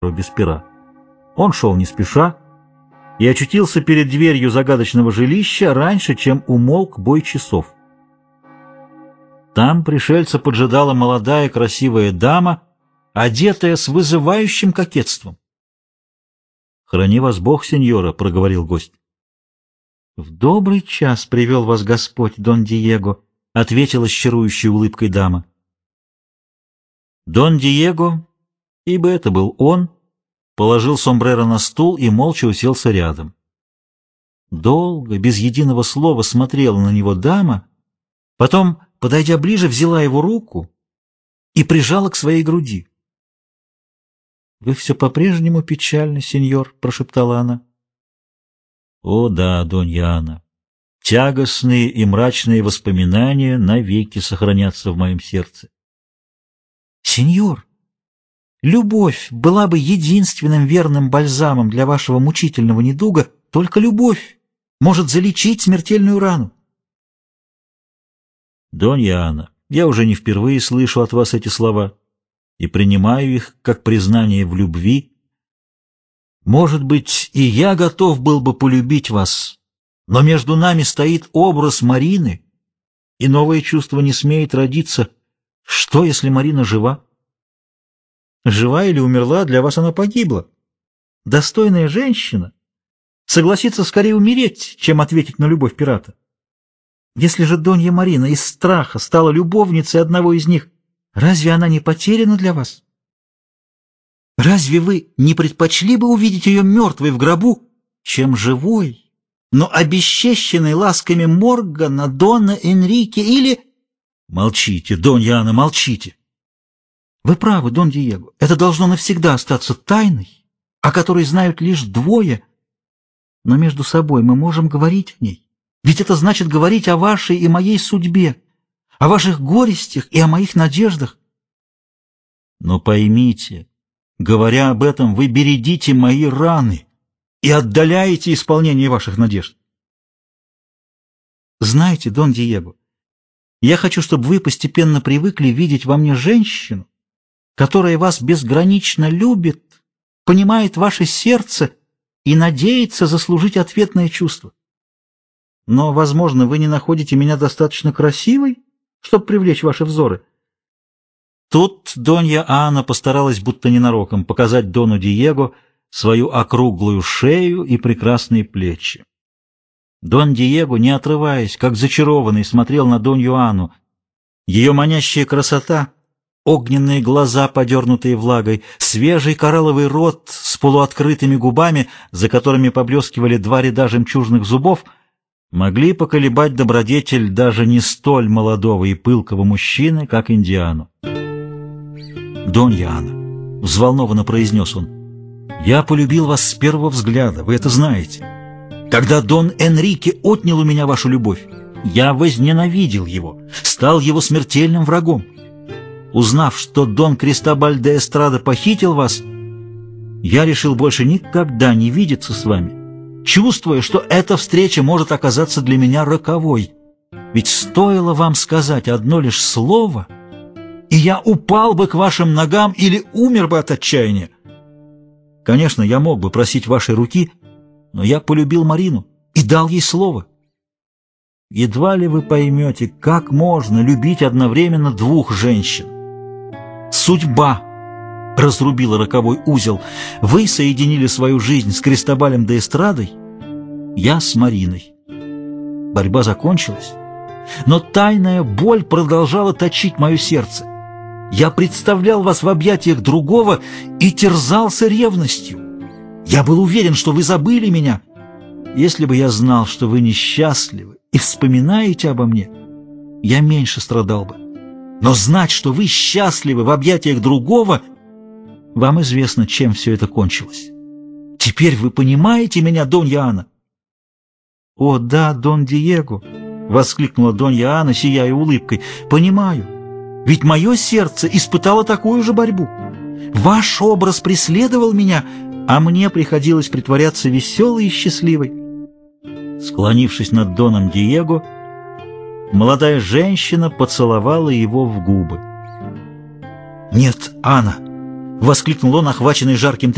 без пера. Он шел не спеша и очутился перед дверью загадочного жилища раньше, чем умолк бой часов. Там пришельца поджидала молодая красивая дама, одетая с вызывающим кокетством. «Храни вас Бог, сеньора», — проговорил гость. «В добрый час привел вас Господь, Дон Диего», — ответила с чарующей улыбкой дама. Дон Диего, ибо это был он, положил сомбреро на стул и молча уселся рядом. Долго, без единого слова смотрела на него дама, потом, подойдя ближе, взяла его руку и прижала к своей груди. «Вы все по-прежнему печальны, сеньор», — прошептала она. «О да, Донья Анна, тягостные и мрачные воспоминания навеки сохранятся в моем сердце». «Сеньор, любовь была бы единственным верным бальзамом для вашего мучительного недуга, только любовь может залечить смертельную рану». «Донья Анна, я уже не впервые слышу от вас эти слова и принимаю их как признание в любви. Может быть, и я готов был бы полюбить вас, но между нами стоит образ Марины, и новое чувство не смеет родиться. Что, если Марина жива?» «Жива или умерла, для вас она погибла. Достойная женщина согласится скорее умереть, чем ответить на любовь пирата. Если же Донья Марина из страха стала любовницей одного из них, разве она не потеряна для вас? Разве вы не предпочли бы увидеть ее мертвой в гробу, чем живой, но обесчещенной ласками Моргана, Дона Энрике или...» «Молчите, Донья Анна, молчите!» «Вы правы, Дон Диего, это должно навсегда остаться тайной, о которой знают лишь двое, но между собой мы можем говорить о ней, ведь это значит говорить о вашей и моей судьбе, о ваших горестях и о моих надеждах». «Но поймите, говоря об этом, вы бередите мои раны и отдаляете исполнение ваших надежд». «Знаете, Дон Диего, я хочу, чтобы вы постепенно привыкли видеть во мне женщину, которая вас безгранично любит, понимает ваше сердце и надеется заслужить ответное чувство. Но, возможно, вы не находите меня достаточно красивой, чтобы привлечь ваши взоры». Тут Донья Анна постаралась будто ненароком показать Дону Диего свою округлую шею и прекрасные плечи. Дон Диего, не отрываясь, как зачарованный, смотрел на Донью Анну. Ее манящая красота, огненные глаза, подернутые влагой, свежий коралловый рот с полуоткрытыми губами, за которыми поблескивали 2 ряда жемчужных зубов, могли поколебать добродетель даже не столь молодого и пылкого мужчины, как Индиану. «Донья Анна», — взволнованно произнес он, — «я полюбил вас с первого взгляда, вы это знаете. Когда Дон Энрике отнял у меня вашу любовь, я возненавидел его, стал его смертельным врагом. Узнав, что Дон Кристобаль де Эстрада похитил вас, я решил больше никогда не видеться с вами, чувствуя, что эта встреча может оказаться для меня роковой. Ведь стоило вам сказать одно лишь слово, и я упал бы к вашим ногам или умер бы от отчаяния. Конечно, я мог бы просить вашей руки, но я полюбил Марину и дал ей слово. Едва ли вы поймете, как можно любить одновременно 2 женщин. Судьба разрубила роковой узел. Вы соединили свою жизнь с Кристобалем де Эстрадой, я с Мариной. Борьба закончилась, но тайная боль продолжала точить мое сердце. Я представлял вас в объятиях другого и терзался ревностью. Я был уверен, что вы забыли меня. Если бы я знал, что вы несчастливы и вспоминаете обо мне, я меньше страдал бы. Но знать, что вы счастливы в объятиях другого, вам известно, чем все это кончилось. Теперь вы понимаете меня, Донья Анна?» «О да, Дон Диего», — воскликнула Донья Анна, сияя улыбкой, — «понимаю. Ведь мое сердце испытало такую же борьбу. Ваш образ преследовал меня, а мне приходилось притворяться веселой и счастливой». Склонившись над Доном Диего, молодая женщина поцеловала его в губы. «Нет, Анна!» — воскликнул он, охваченный жарким